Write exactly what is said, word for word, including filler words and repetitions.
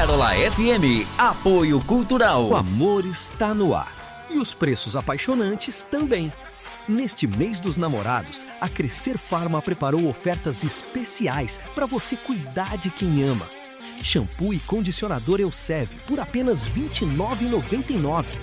Pérola F M, apoio cultural. O amor está no ar e os preços apaixonantes também. Neste mês dos namorados, a Crescer Farma preparou ofertas especiais para você cuidar de quem ama. Shampoo e condicionador Elseve por apenas vinte e nove reais e noventa e nove centavos.